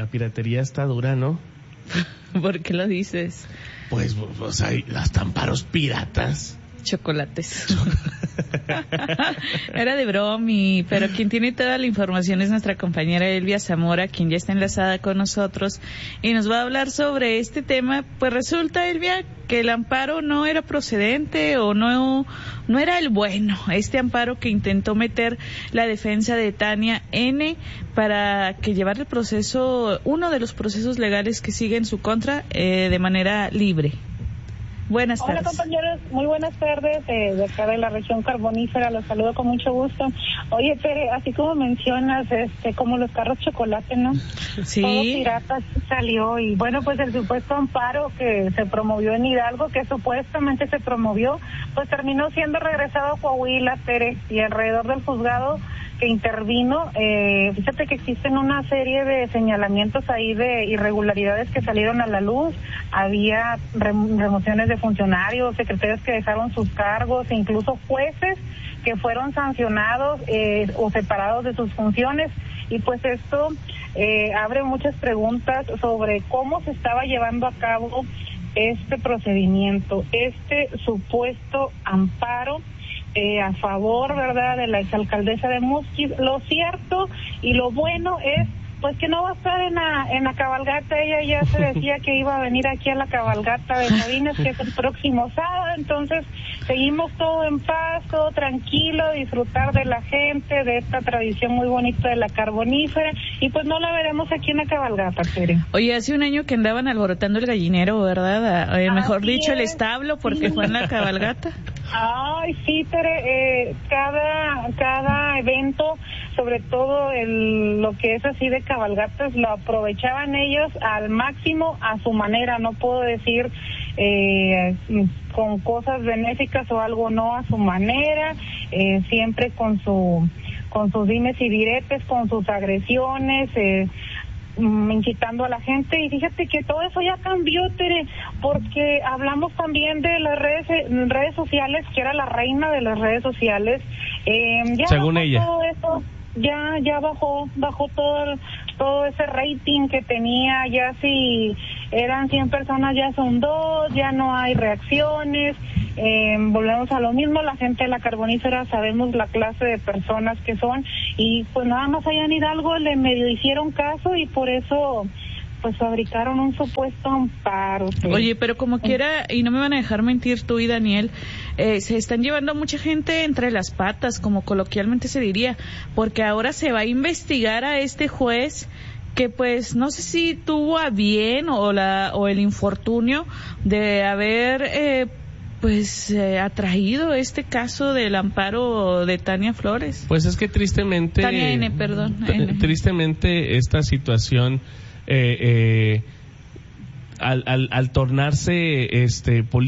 la piratería está dura, ¿no? ¿Por qué lo dices? Pues hay hasta amparos piratas. Chocolates. Era de bromi, pero quien tiene toda la información es nuestra compañera Elvia Zamora, quien ya está enlazada con nosotros y nos va a hablar sobre este tema. Pues resulta, Elvia, que el amparo no era procedente o no era el bueno, este amparo que intentó meter la defensa de Tania N para que llevar el proceso, uno de los procesos legales que sigue en su contra, de manera libre. Buenas tardes. Hola compañeros, muy buenas tardes, de acá de la región carbonífera, los saludo con mucho gusto. Oye, Tere, así como mencionas, como los carros chocolate, ¿no? Sí. Todo pirata salió y bueno, pues el supuesto amparo que se promovió en Hidalgo, que supuestamente se promovió, pues terminó siendo regresado a Coahuila, Tere, y alrededor del juzgado que intervino, fíjate que existen una serie de señalamientos ahí de irregularidades que salieron a la luz. Había remociones de funcionarios, secretarios que dejaron sus cargos, e incluso jueces que fueron sancionados o separados de sus funciones. Y pues esto abre muchas preguntas sobre cómo se estaba llevando a cabo este procedimiento, este supuesto amparo a favor, ¿verdad?, de la exalcaldesa de Musquis. Lo cierto y lo bueno es pues que no va a estar en la cabalgata. Ella ya se decía que iba a venir aquí a la cabalgata de Sabinas, que es el próximo sábado. Entonces seguimos todo en paz, todo tranquilo, disfrutar de la gente, de esta tradición muy bonita de la carbonífera, y pues no la veremos aquí en la cabalgata, Tere. Oye, hace un año que andaban alborotando el gallinero, ¿verdad? Mejor dicho, el establo, porque fue en la cabalgata. Ay, sí, Tere, cada evento, sobre todo lo que es así de cabalgatas, lo aprovechaban ellos al máximo a su manera. No puedo decir con cosas benéficas o algo, no, a su manera, siempre con sus dimes y diretes, con sus agresiones, incitando a la gente. Y fíjate que todo eso ya cambió, Tere, porque hablamos también de las redes sociales, que era la reina de las redes sociales. Ya según ella, todo eso ya bajó todo ese rating que tenía. Ya si eran 100 personas, ya son 2, ya no hay reacciones. Volvemos a lo mismo, la gente de la carbonífera sabemos la clase de personas que son, y pues nada más allá en Hidalgo le medio hicieron caso y por eso pues fabricaron un supuesto amparo. Oye, pero como quiera, y no me van a dejar mentir tú y Daniel, se están llevando a mucha gente entre las patas, como coloquialmente se diría, porque ahora se va a investigar a este juez que pues no sé si tuvo a bien o el infortunio de haber atraído este caso del amparo de Tania Flores. Pues es que tristemente Tania N, perdón. Tristemente esta situación al tornarse